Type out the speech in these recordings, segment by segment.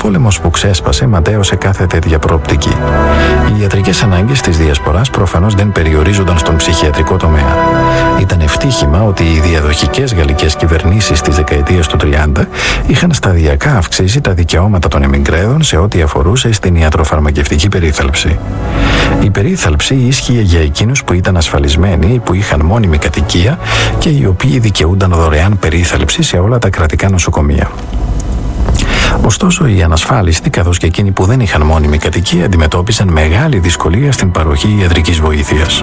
πόλεμος που ξέσπασε ματέωσε κάθε τέτοια προοπτική. Οι ιατρικές ανάγκες της Διασποράς προφανώς δεν περιορίζονταν στον ψυχιατρικό τομέα. Ήταν ευτύχημα ότι οι διαδοχικές γαλλικές κυβερνήσεις της δεκαετίας του 30 είχαν σταδιακά αυξήσει τα δικαιώματα των εμιγκρέδων σε ό,τι αφορούσε στην ιατροφαρμακευτική περίθαλψη. Η περίθαλψη ίσχυε για εκείνους που ήταν ασφαλισμένοι, που είχαν μόνιμη κατοικία και οι οποίοι δικαιούνταν δωρεάν περίθαλψη σε όλα τα κρατικά νοσοκομεία. Ωστόσο, οι ανασφάλιστοι, καθώς και εκείνοι που δεν είχαν μόνιμη κατοικία, αντιμετώπισαν μεγάλη δυσκολία στην παροχή ιατρικής βοήθειας.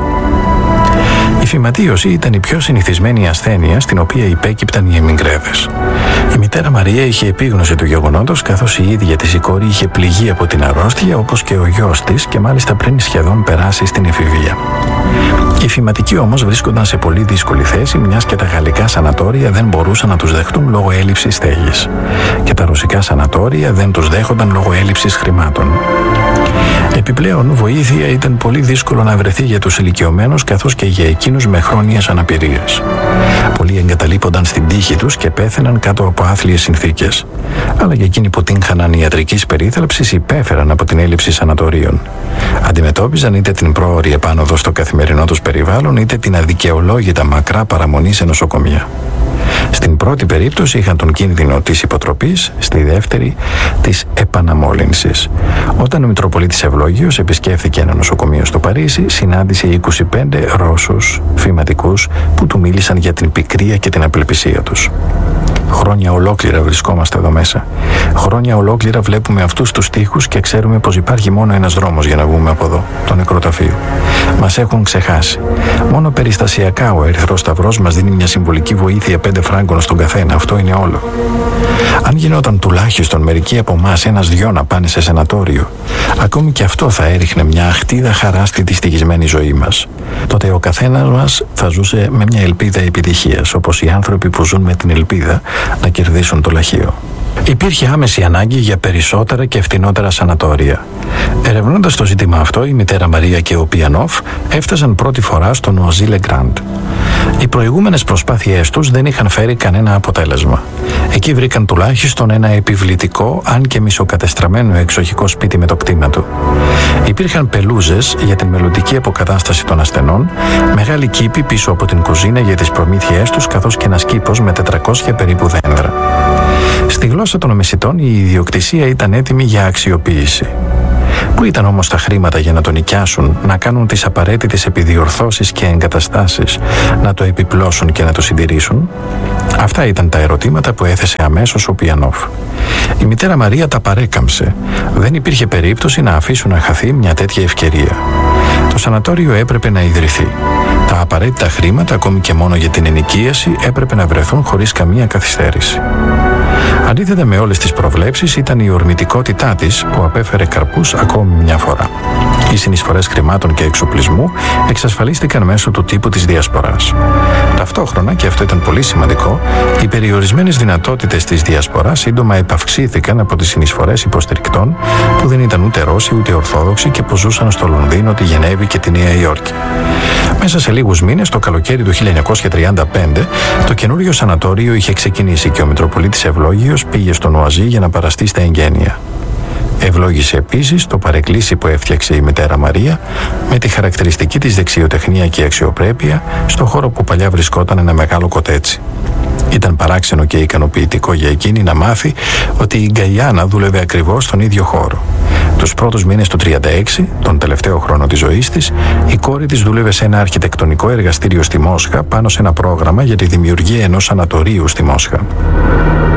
Η φυματίωση ήταν η πιο συνηθισμένη ασθένεια στην οποία υπέκυπταν οι εμιγκρέδες. Η μητέρα Μαρία είχε επίγνωση του γεγονότος, καθώς η ίδια της η κόρη είχε πληγεί από την αρρώστια, όπως και ο γιος της, και μάλιστα πριν σχεδόν περάσει στην εφηβεία. Οι φυματικοί όμως βρίσκονταν σε πολύ δύσκολη θέση, μιας και τα γαλλικά σανατόρια δεν μπορούσαν να τους δεχτούν λόγω έλλειψης στέγης. Και τα ρωσικά σανατόρια δεν τους δέχονταν λόγω έλλειψης χρημάτων. Επιπλέον, βοήθεια ήταν πολύ δύσκολο να βρεθεί για τους ηλικιωμένους, καθώς και για εκείνους με χρόνιες αναπηρίες. Πολλοί εγκαταλείπονταν στην τύχη τους και πέθαιναν κάτω από άθλιες συνθήκες. Αλλά και εκείνοι που τύχαναν ιατρικής περίθαλψης υπέφεραν από την έλλειψη σανατορίων. Αντιμετώπιζαν είτε την πρόωρη επάνωδο στο καθημερινό τους περιβάλλον, είτε την αδικαιολόγητα μακρά παραμονή σε νοσοκομεία. Στην πρώτη περίπτωση είχαν τον κίνδυνο της υποτροπής, στη δεύτερη της επαναμόλυνσης. Όταν ο Μητροπολίτης Ευλόγιος επισκέφθηκε ένα νοσοκομείο στο Παρίσι, συνάντησε 25 Ρώσους φυματικούς που του μίλησαν για την πικρία και την απελπισία τους. Χρόνια ολόκληρα βρισκόμαστε εδώ μέσα. Χρόνια ολόκληρα βλέπουμε αυτούς τους τοίχους και ξέρουμε πως υπάρχει μόνο ένας δρόμος για να βγούμε από εδώ, το νεκροταφείο. Μας έχουν ξεχάσει. Μόνο περιστασιακά ο Ερυθρός Σταυρός μας δίνει μια συμβολική βοήθεια 5 φράγκων στον καθένα. Αυτό είναι όλο. Αν γινόταν τουλάχιστον μερικοί από εμάς ένας-δυο να πάνε σε σανατόριο, ακόμη και αυτό θα έριχνε μια αχτίδα χαρά στη δυστυχισμένη ζωή μας. Τότε ο καθένας μας θα ζούσε με μια ελπίδα επιτυχίας, όπως οι άνθρωποι που ζουν με την ελπίδα να κερδίσουν το λαχείο. Υπήρχε άμεση ανάγκη για περισσότερα και φτηνότερα σανατόρια. Ερευνώντας το ζήτημα αυτό, η μητέρα Μαρία και ο Πιανόφ έφτασαν πρώτη φορά στο Νουαζί Λε Γκραντ. Οι προηγούμενες προσπάθειές τους δεν είχαν φέρει κανένα αποτέλεσμα. Εκεί βρήκαν τουλάχιστον ένα επιβλητικό, αν και μισοκατεστραμμένο εξοχικό σπίτι με το κτήμα του. Υπήρχαν πελούζες για την μελλοντική αποκατάσταση των ασθενών, μεγάλη κήπη πίσω από την κουζίνα για τις προμήθειές τους, καθώς και ένας κήπος με 400 περίπου δέντρα. Στη γλώσσα των μεσητών η ιδιοκτησία ήταν έτοιμη για αξιοποίηση. Πού ήταν όμως τα χρήματα για να το νοικιάσουν, να κάνουν τις απαραίτητες επιδιορθώσεις και εγκαταστάσεις, να το επιπλώσουν και να το συντηρήσουν? Αυτά ήταν τα ερωτήματα που έθεσε αμέσως ο Πιανόφ. Η μητέρα Μαρία τα παρέκαμψε. Δεν υπήρχε περίπτωση να αφήσουν να χαθεί μια τέτοια ευκαιρία. Το σανατόριο έπρεπε να ιδρυθεί. Τα απαραίτητα χρήματα, ακόμη και μόνο για την ενοικίαση, έπρεπε να βρεθούν χωρίς καμία καθυστέρηση. Αντίθετα με όλες τις προβλέψεις, ήταν η ορμητικότητά της που απέφερε καρπούς ακόμη μια φορά. Οι συνεισφορές χρημάτων και εξοπλισμού εξασφαλίστηκαν μέσω του τύπου της Διασποράς. Ταυτόχρονα, και αυτό ήταν πολύ σημαντικό, οι περιορισμένες δυνατότητες της Διασποράς σύντομα επαυξήθηκαν από τις συνεισφορές υποστηρικτών που δεν ήταν ούτε Ρώσοι ούτε Ορθόδοξοι και που ζούσαν στο Λονδίνο, τη Γενέβη και τη Νέα Υόρκη. Μέσα σε λίγους μήνες, το καλοκαίρι του 1935, το καινούριο σανατόριο είχε ξεκινήσει και ο Μητροπολίτης Ευλόγιος πήγε στο Νουαζί για να παραστεί στα εγγένεια. Ευλόγησε επίσης το παρεκκλήσι που έφτιαξε η μητέρα Μαρία με τη χαρακτηριστική της δεξιοτεχνία και αξιοπρέπεια στο χώρο που παλιά βρισκόταν ένα μεγάλο κοτέτσι. Ήταν παράξενο και ικανοποιητικό για εκείνη να μάθει ότι η Γκαϊάννα δούλευε ακριβώς στον ίδιο χώρο. Τους πρώτους μήνες του 1936, τον τελευταίο χρόνο της ζωής της, η κόρη της δούλευε σε ένα αρχιτεκτονικό εργαστήριο στη Μόσχα πάνω σε ένα πρόγραμμα για τη δημιουργία ενός σανατορίου στη Μόσχα.